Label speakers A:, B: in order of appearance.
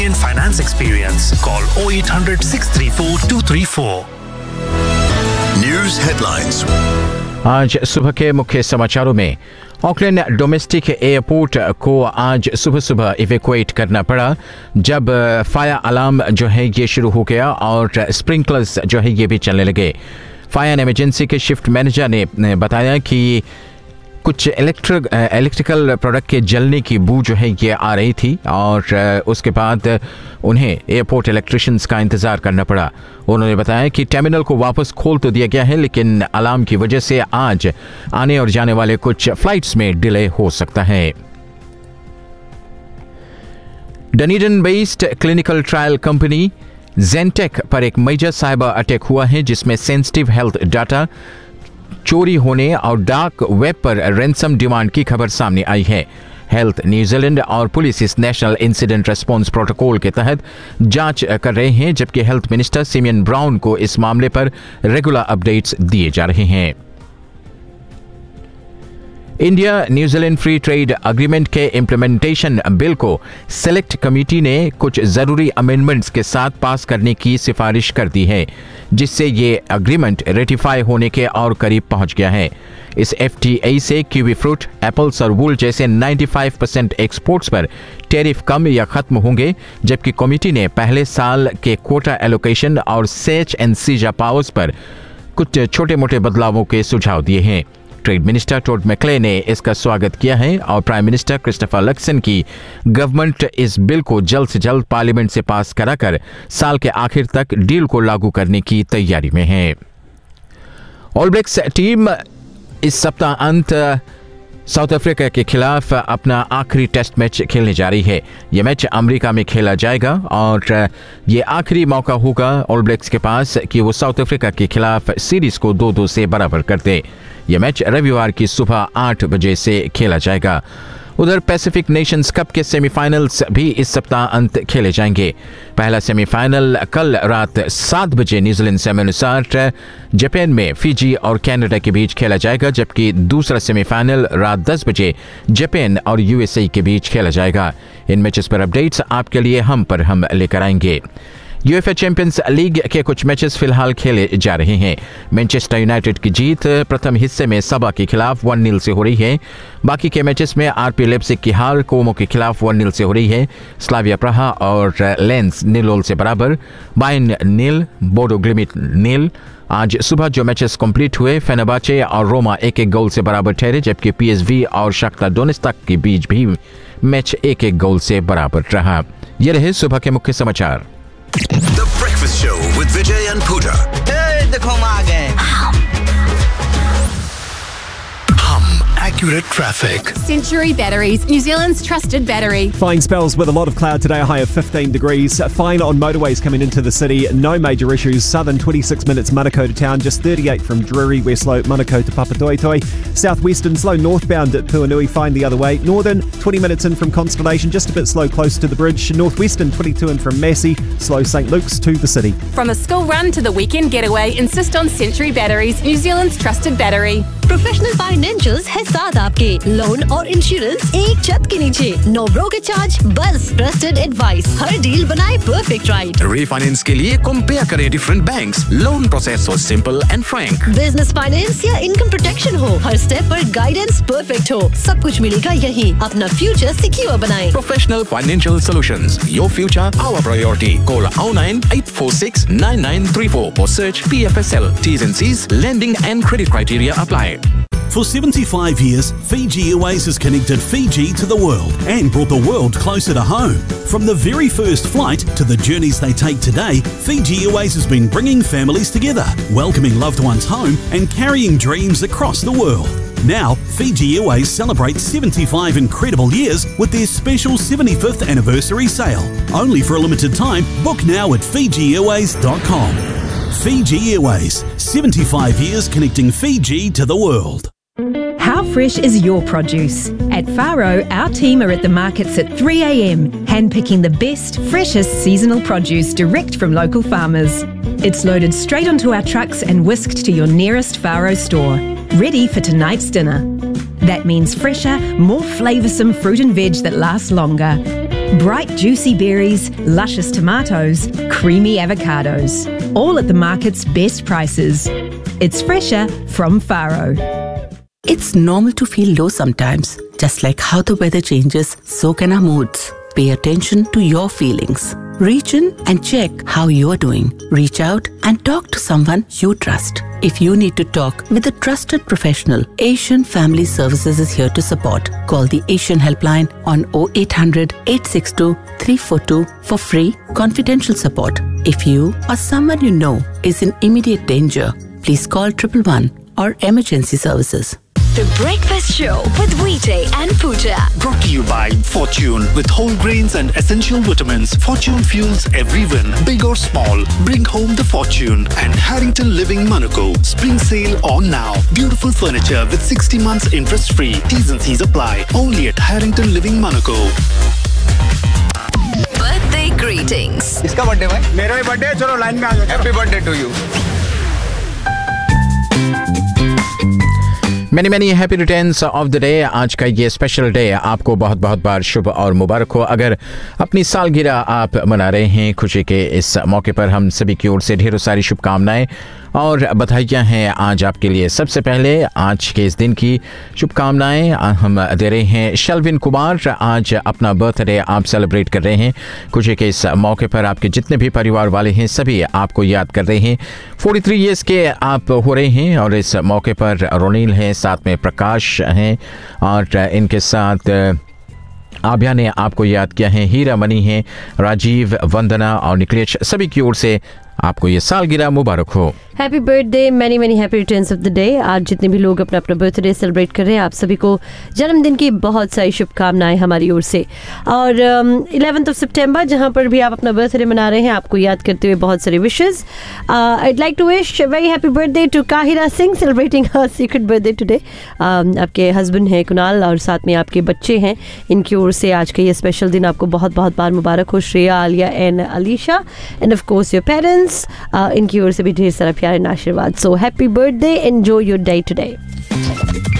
A: In finance experience, call 0800 634 234.
B: News headlines.
C: आज सुबह के मुख्य समाचारों में ऑकलैंड डोमेस्टिक एयरपोर्ट को आज सुबह सुबह इवैक्यूएट करना पड़ा जब फायर अलार्म जो है ये शुरू हो गया और स्प्रिंकलर्स जो है ये भी चलने लगे। फायर एंड इमरजेंसी के शिफ्ट मैनेजर ने बताया कि कुछ इलेक्ट्रिकल प्रोडक्ट के जलने की बू जो है ये आ रही थी और उसके बाद उन्हें एयरपोर्ट इलेक्ट्रिशियंस का इंतज़ार करना पड़ा। उन्होंने बताया कि टर्मिनल को वापस खोल तो दिया गया है लेकिन अलार्म की वजह से आज आने और जाने वाले कुछ फ्लाइट्स में डिले हो सकता है। Dunedin based clinical trial company ज़ेनटेक पर एक मेजर साइबर अटैक हुआ है जिसमें सेंसिटिव हेल्थ डाटा चोरी होने और डार्क वेब पर रैंसम डिमांड की खबर सामने आई है। हेल्थ न्यूजीलैंड और पुलिस इस नेशनल इंसिडेंट रिस्पांस प्रोटोकॉल के तहत जांच कर रहे हैं जबकि हेल्थ मिनिस्टर सिमियन ब्राउन को इस मामले पर रेगुलर अपडेट्स दिए जा रहे हैं। India New Zealand free trade agreement के इम्प्लीमेंटेशन बिल को सेलेक्ट कमेटी ने कुछ जरूरी अमेंडमेंट्स के साथ पास करने की सिफारिश कर दी है जिससे ये एग्रीमेंट रेटिफाई होने के और करीब पहुंच गया है। इस एफटीए से कीवी फ्रूट, एप्पल्स और वूल जैसे 95% एक्सपोर्ट्स पर टैरिफ कम या खत्म होंगे जबकि कमेटी ने पहले साल के कोटा एलोकेशन और सेच एंड सीजा पावर्स पर कुछ छोटे मोटे बदलावों के सुझाव दिए हैं। ट्रेड मिनिस्टर टोड मैकले ने इसका स्वागत किया है और प्राइम मिनिस्टर क्रिस्टोफर लक्सन की गवर्नमेंट इस बिल को जल्द से जल्द पार्लियामेंट से पास कराकर साल के आखिर तक डील को लागू करने की तैयारी में है। ऑल ब्लैक्स टीम इस सप्ताह अंत साउथ अफ्रीका के खिलाफ अपना आखिरी टेस्ट मैच खेलने जा रही है। यह मैच अमेरिका में खेला जाएगा और ये आखिरी मौका होगा ऑल ब्लैक्स के पास कि वो साउथ अफ्रीका के खिलाफ सीरीज को 2-2 से बराबर कर दे। यह मैच रविवार की सुबह 8 बजे से खेला जाएगा। उधर पैसिफिक नेशंस कप के सेमीफाइनल्स भी इस सप्ताह अंत खेले जाएंगे। पहला सेमीफाइनल कल रात 7 बजे न्यूजीलैंड समय अनुसार जापान में फिजी और कनाडा के बीच खेला जाएगा जबकि दूसरा सेमीफाइनल रात 10 बजे जापान और यूएसए के बीच खेला जाएगा। इन मैचेस पर अपडेट्स आपके लिए हम लेकर आएंगे। यूएफए चैंपियंस लीग के कुछ मैचेस फिलहाल खेले जा रहे हैं। मैनचेस्टर यूनाइटेड की जीत प्रथम हिस्से में सबा के खिलाफ 1-0 से हो रही है। बाकी के मैचेस में आरपी लेप्सिग की हार कोमो के खिलाफ 1-0 से हो रही है। स्लाविया प्राहा और लेंस 0-0 से बराबर, बायर्न 0, बोडो ग्लिम्ट 0। आज सुबह जो मैचेस कंप्लीट हुए फेनेर्बाचे और रोमा 1-1 गोल से बराबर ठहरे जबकि पीएसवी और शाख्तार डोनेत्स्क के बीच भी मैच 1-1 गोल से बराबर रहा। ये रहे सुबह के मुख्य समाचार।
B: The Breakfast Show with Vijay and Pooja.
D: Hey, देखो हम आ गए।
B: Accurate traffic.
E: Century Batteries, New Zealand's trusted battery.
F: Fine spells with a lot of cloud today, a high of 15 degrees. Fine on motorways coming into the city, no major issues. Southern 26 minutes Manukau to town, just 38 from Drury, we're slow Manukau to Papatoetoe. Southwestern slow northbound at Puanui, fine the other way. Northern 20 minutes in from Constellation, just a bit slow close to the bridge. Northwestern 22 in from Massey, slow St Luke's to the city.
E: From the school run to the weekend getaway, insist on Century Batteries, New Zealand's trusted battery.
G: Professional financials है साथ आपके। Loan और insurance एक छत के नीचे, no broker charge, बस trusted advice. हर deal बनाए परफेक्ट राइट।
A: Refinance के लिए कंपेयर करें डिफरेंट बैंक्स। लोन प्रोसेस हो simple and Frank.
G: Business finance या इनकम प्रोटेक्शन हो, हर स्टेप पर गाइडेंस परफेक्ट हो, सब कुछ मिलेगा यहीं। अपना फ्यूचर सिक्योर बनाएं।
A: Professional Financial Solutions. Your future, our priority. Call 09-846-9934 or search PFSL. T's and C's, lending and credit criteria apply.
H: For 75 years, Fiji Airways has connected Fiji to the world and brought the world closer to home. From the very first flight to the journeys they take today, Fiji Airways has been bringing families together, welcoming loved ones home and carrying dreams across the world. Now, Fiji Airways celebrates 75 incredible years with their special 75th anniversary sale. Only for a limited time, book now at FijiAirways.com. Fiji Airways, 75 years connecting Fiji to the world.
I: How fresh is your produce? At Faro, our team are at the markets at 3 a.m, handpicking the best, freshest seasonal produce direct from local farmers. It's loaded straight onto our trucks and whisked to your nearest Faro store, ready for tonight's dinner. That means fresher, more flavoursome fruit and veg that lasts longer. Bright juicy berries, luscious tomatoes, creamy avocados. All at the market's best prices. It's fresher from Faro.
J: It's normal to feel low sometimes. Just like how the weather changes, so can our moods. Pay attention to your feelings. Reach in and check how you're doing. Reach out and talk to someone you trust. If you need to talk with a trusted professional, Asian Family Services is here to support. Call the Asian Helpline on 0800 862 342 for free, confidential support. If you or someone you know is in immediate danger, please call 111 or Emergency Services.
G: The Breakfast Show with Vijay and Pooja.
K: Brought to you by Fortune. With whole grains and essential vitamins, Fortune fuels every win, big or small. Bring home the fortune. And Harrington Living Monaco. Spring sale on now. Beautiful furniture with 60 months interest free. T's and C's apply. Only at Harrington Living Monaco.
G: Birthday greetings.
D: इसका birthday भाई? मेरा ही birthday है, चलो line में आ जाओ. Happy birthday to you.
C: Many many happy returns of the day. आज का ये स्पेशल डे आपको बहुत बहुत बार शुभ और मुबारक हो. अगर अपनी सालगिरह आप मना रहे हैं, खुशी के इस मौके पर हम सभी की ओर से ढेरों सारी शुभकामनाएं और बधाइयाँ हैं आज आपके लिए. सबसे पहले आज के इस दिन की शुभकामनाएं हम दे रहे हैं शलविन कुमार. आज अपना बर्थडे आप सेलिब्रेट कर रहे हैं. खुशी के इस मौके पर आपके जितने भी परिवार वाले हैं सभी आपको याद कर रहे हैं. 43 ईयर्स के आप हो रहे हैं और इस मौके पर रोनील हैं, साथ में प्रकाश हैं और इनके साथ आभ्या ने आपको याद किया है. हीरा मनी हैं, राजीव, वंदना और निकलेश, सभी की ओर से आपको ये सालगिरह मुबारक हो.
L: Happy birthday, many many happy returns of the day. आज जितने भी लोग अपना अपना बर्थडे सेलिब्रेट कर रहे हैं, आप सभी को जन्मदिन की बहुत सारी शुभकामनाएं हमारी ओर से. और 11th of September जहां पर भी आप अपना बर्थडे मना रहे हैं, आपको याद करते हुए बहुत सारे wishes. I'd like to wish a very happy birthday to Kahira Singh celebrating her secret birthday today. आपके हस्बैंड हैं कुणाल और साथ में आपके बच्चे हैं, इनकी ओर से आज का ये स्पेशल दिन आपको बहुत बहुत बार मुबारक हो. Shreya, Alia and Alisha end of course your parents, इनकी ओर से भी ढेर सारा प्यार एंड आशीर्वाद. So happy birthday, enjoy your day today.